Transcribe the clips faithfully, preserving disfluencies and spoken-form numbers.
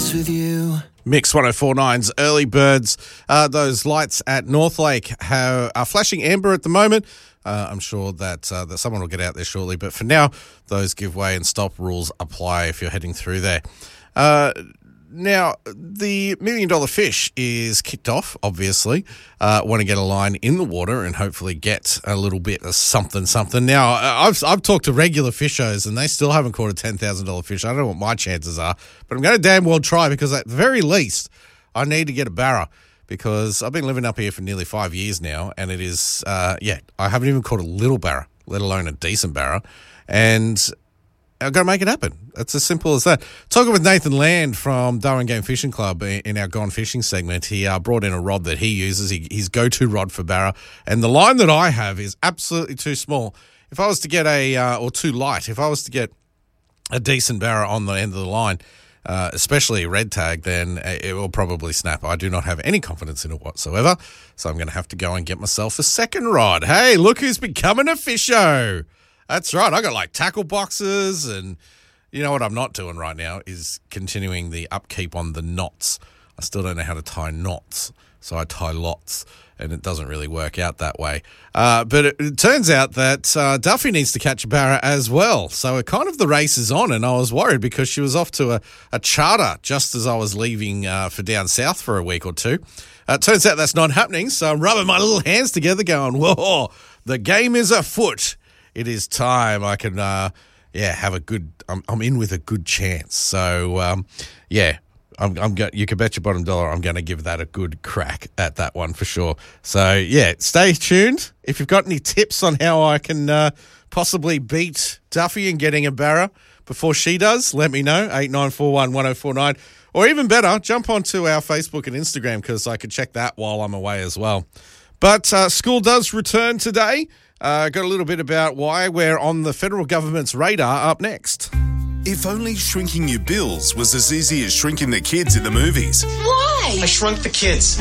this with you. Mix one oh four point nine's Early Birds. Uh, those lights at Northlake have, are flashing amber at the moment. Uh, I'm sure that, uh, that someone will get out there shortly. But for now, those give way and stop rules apply if you're heading through there. Uh, now, the Million Dollar Fish is kicked off, obviously. Uh, want to get a line in the water and hopefully get a little bit of something, something. Now, I've I've talked to regular fishers and they still haven't caught a ten thousand dollars fish. I don't know what my chances are, but I'm going to damn well try because at the very least, I need to get a barra because I've been living up here for nearly five years now and it is, uh, yeah, I haven't even caught a little barra, let alone a decent barra. And I've got to make it happen. It's as simple as that. Talking with Nathan Land from Darwin Game Fishing Club in our Gone Fishing segment, he uh, brought in a rod that he uses, he, his go-to rod for barra. And the line that I have is absolutely too small. If I was to get a, uh, or too light, if I was to get a decent barra on the end of the line, uh, especially a red tag, then it will probably snap. I do not have any confidence in it whatsoever. So I'm going to have to go and get myself a second rod. Hey, look who's becoming a fisho. That's right. I got like tackle boxes and you know what I'm not doing right now is continuing the upkeep on the knots. I still don't know how to tie knots, so I tie lots and it doesn't really work out that way. Uh, but it, it turns out that uh, Duffy needs to catch a barra as well. So it kind of the race is on and I was worried because she was off to a, a charter just as I was leaving uh, for down south for a week or two. Uh, it turns out that's not happening, so I'm rubbing my little hands together going, whoa, the game is afoot. It is time. I can, uh, yeah, have a good. I'm, I'm in with a good chance. So, um, yeah, I'm. I'm. Go, you can bet your bottom dollar I'm going to give that a good crack at that one for sure. So, yeah, stay tuned. If you've got any tips on how I can uh, possibly beat Duffy in getting a barra before she does, let me know. Eight nine four one one zero four nine, or even better, jump onto our Facebook and Instagram because I could check that while I'm away as well. But uh, school does return today. Uh, got a little bit about why we're on the federal government's radar up next. If only shrinking your bills was as easy as shrinking the kids in the movies. Why? I shrunk the kids.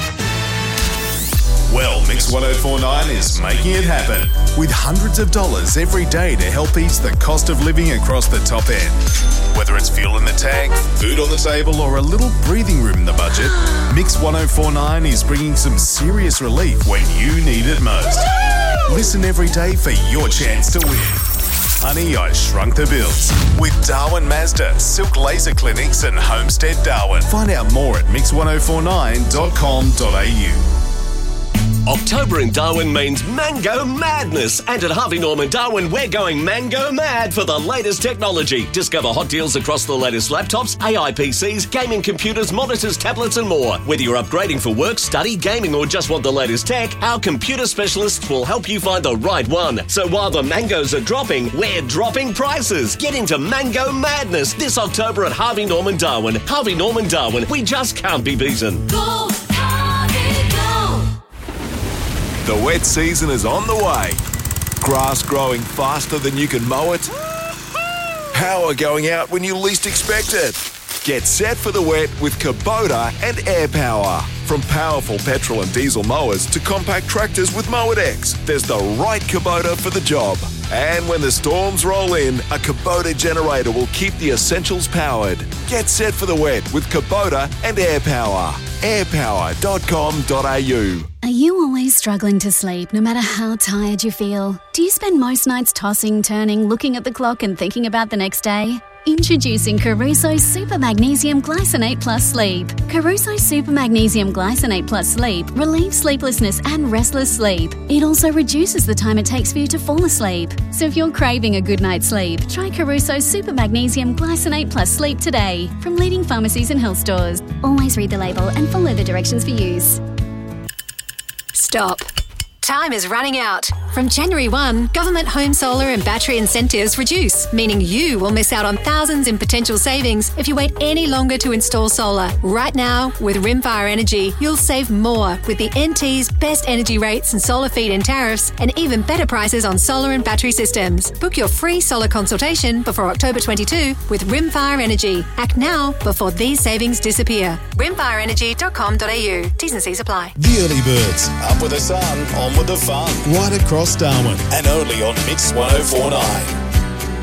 Well, Mix one oh four point nine is making it happen with hundreds of dollars every day to help ease the cost of living across the top end. Whether it's fuel in the tank, food on the table, or a little breathing room in the budget, Mix one oh four point nine is bringing some serious relief when you need it most. Listen every day for your chance to win. Honey, I Shrunk the Bills with Darwin Mazda, Silk Laser Clinics and Homestead Darwin. Find out more at mix one oh four nine dot com dot a u. October in Darwin means mango madness. And at Harvey Norman Darwin, we're going mango mad for the latest technology. Discover hot deals across the latest laptops, A I P Cs, gaming computers, monitors, tablets and more. Whether you're upgrading for work, study, gaming or just want the latest tech, our computer specialists will help you find the right one. So while the mangoes are dropping, we're dropping prices. Get into mango madness this October at Harvey Norman Darwin. Harvey Norman Darwin, we just can't be beaten. Go, Harvey, go! The wet season is on the way. Grass growing faster than you can mow it. Power going out when you least expect it. Get set for the wet with Kubota and Air Power. From powerful petrol and diesel mowers to compact tractors with Mowedex, there's the right Kubota for the job. And when the storms roll in, a Kubota generator will keep the essentials powered. Get set for the wet with Kubota and Air Power. air power dot com dot a u. Are you always struggling to sleep no matter how tired you feel? Do you spend most nights tossing, turning, looking at the clock and thinking about the next day? Introducing Caruso Super Magnesium Glycinate Plus Sleep. Caruso Super Magnesium Glycinate Plus Sleep relieves sleeplessness and restless sleep. It also reduces the time it takes for you to fall asleep. So if you're craving a good night's sleep, try Caruso Super Magnesium Glycinate Plus Sleep today from leading pharmacies and health stores. Always read the label and follow the directions for use. Stop. Time is running out. From January first, government home solar and battery incentives reduce, meaning you will miss out on thousands in potential savings if you wait any longer to install solar. Right now, with Rimfire Energy, you'll save more with the N T's best energy rates and solar feed-in tariffs and even better prices on solar and battery systems. Book your free solar consultation before October twenty-second with Rimfire Energy. Act now before these savings disappear. rimfire energy dot com dot a u. T's and C's apply. The Early Birds. Up with the sun, on with the fun. Right across Darwin. And only on Mix one oh four point nine.